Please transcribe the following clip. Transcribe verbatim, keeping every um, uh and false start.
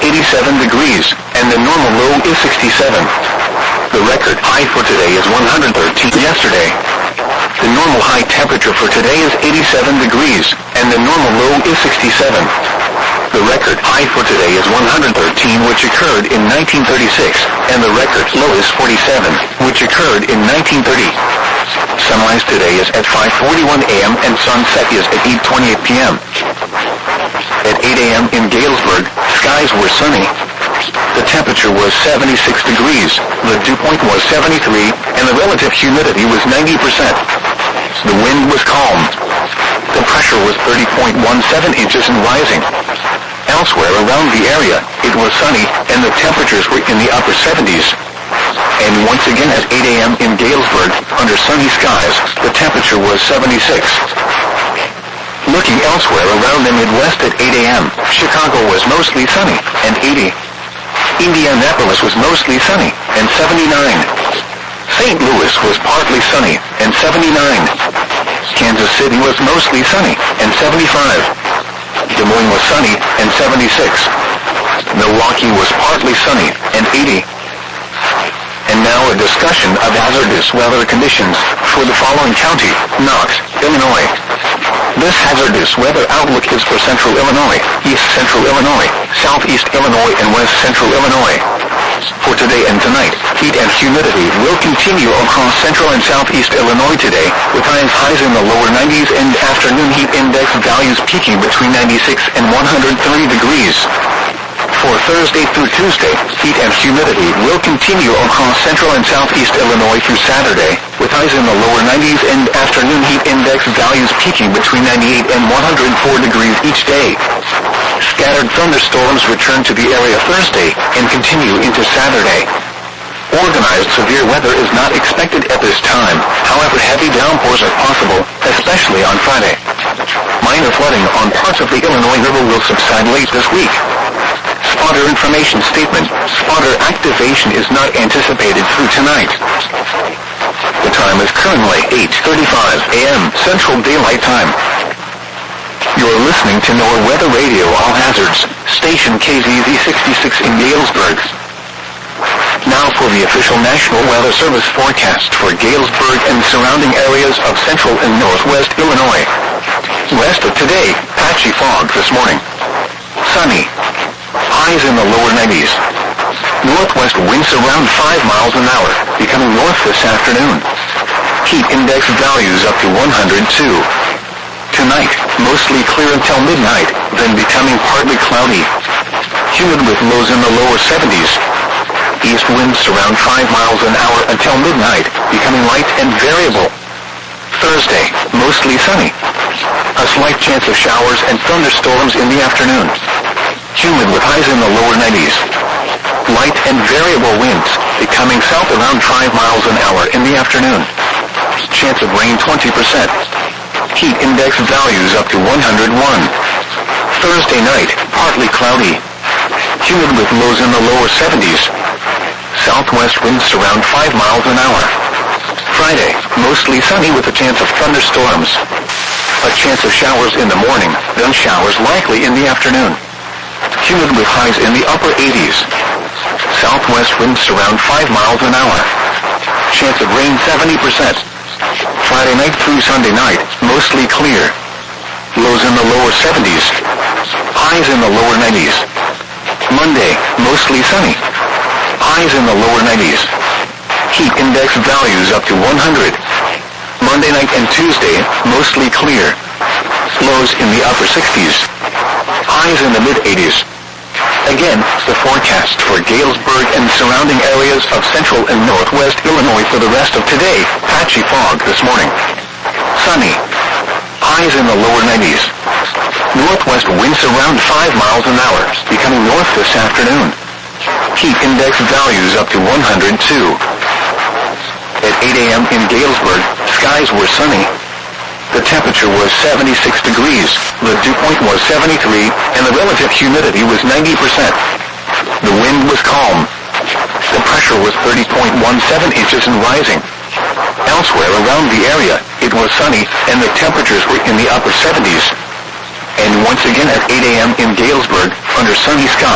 eighty-seven degrees, and the normal low is sixty-seven. The record high for today is one hundred thirteen. Yesterday, the normal high temperature for today is eighty-seven degrees, and the normal low is sixty-seven. The record high for today is one hundred thirteen, which occurred in nineteen thirty-six, and the record low is forty-seven, which occurred in nineteen thirty. Sunrise today is at five forty-one a m and sunset is at eight twenty-eight p m At eight a m in Galesburg, skies were sunny. The temperature was seventy-six degrees, the dew point was seventy-three, and the relative humidity was ninety percent. The wind was calm. The pressure was thirty point one seven inches and rising. Elsewhere around the area, it was sunny, and the temperatures were in the upper seventies. And once again at eight a m in Galesburg, under sunny skies, the temperature was seventy-six. Looking elsewhere around the Midwest at eight a m, Chicago was mostly sunny, and eighty. Indianapolis was mostly sunny, and seventy-nine. Saint Louis was partly sunny, and seventy-nine. Kansas City was mostly sunny, and seventy-five. Des Moines was sunny, and seventy-six. Milwaukee was partly sunny, and eighty. And now a discussion of hazardous weather conditions for the following county: Knox, Illinois. This hazardous weather outlook is for central Illinois, east central Illinois, southeast Illinois, and west central Illinois. For today and tonight, heat and humidity will continue across central and southeast Illinois today, with highs highs in the lower nineties and afternoon heat index values peaking between ninety-six and one hundred thirty degrees. For Thursday through Tuesday, heat and humidity will continue across central and southeast Illinois through Saturday, with highs in the lower nineties and afternoon heat index values peaking between ninety-eight and one hundred four degrees each day. Scattered thunderstorms return to the area Thursday and continue into Saturday. Organized severe weather is not expected at this time, however heavy downpours are possible, especially on Friday. Minor flooding on parts of the Illinois River will subside late this week. Spotter information statement: spotter activation is not anticipated through tonight. The time is currently eight thirty-five a m Central Daylight Time. You're listening to NOAA Weather Radio All Hazards, station K Z Z sixty-six in Galesburg. Now for the official National Weather Service forecast for Galesburg and surrounding areas of central and northwest Illinois. West of today, patchy fog this morning. Sunny. Highs in the lower nineties. Northwest winds around five miles an hour, becoming north this afternoon. Heat index values up to one hundred two. Tonight, mostly clear until midnight, then becoming partly cloudy. Humid with lows in the lower seventies. East winds around five miles an hour until midnight, becoming light and variable. Thursday, mostly sunny. A slight chance of showers and thunderstorms in the afternoon. Humid with highs in the lower nineties. Light and variable winds, becoming south around five miles an hour in the afternoon. Chance of rain twenty percent. Heat index values up to one hundred one. Thursday night, partly cloudy. Humid with lows in the lower seventies. Southwest winds around five miles an hour. Friday, mostly sunny with a chance of thunderstorms. A chance of showers in the morning, then showers likely in the afternoon. Humid with highs in the upper eighties. Southwest winds around five miles an hour. Chance of rain seventy percent. Friday night through Sunday night, mostly clear. Lows in the lower seventies. Highs in the lower nineties. Monday, mostly sunny. Highs in the lower nineties. Heat index values up to one hundred. Monday night and Tuesday, mostly clear. Lows in the upper sixties. Highs in the mid-eighties. Again, the forecast for Galesburg and surrounding areas of central and northwest Illinois for the rest of today: patchy fog this morning. Sunny. Highs in the lower nineties. Northwest winds around five miles an hour, becoming north this afternoon. Heat index values up to one hundred two. At eight a m in Galesburg, skies were sunny. The temperature was seventy-six degrees, the dew point was seventy-three, and the relative humidity was ninety percent. The wind was calm. The pressure was thirty point one seven inches and rising. Elsewhere around the area, it was sunny, and the temperatures were in the upper seventies. And once again at eight a m in Galesburg, under sunny skies.